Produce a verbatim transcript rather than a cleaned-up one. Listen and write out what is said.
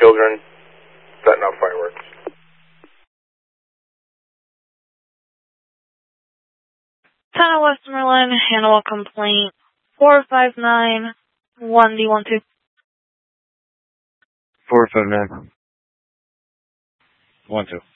children setting off fireworks. ten Westmoreland, handle a complaint four five nine one D one two. four five nine one two.